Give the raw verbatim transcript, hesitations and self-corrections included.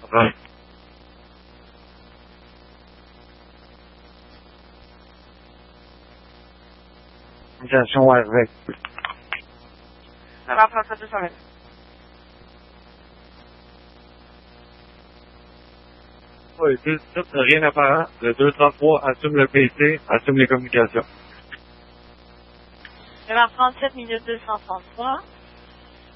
Ouais. Communication, ouais, avec. Ça va prendre ça deux cent vingt. Ouais, tout, tout, rien apparent. Le deux trente-trois assume le P C, assume les communications. Ça va prendre sept minutes deux cent trente-trois.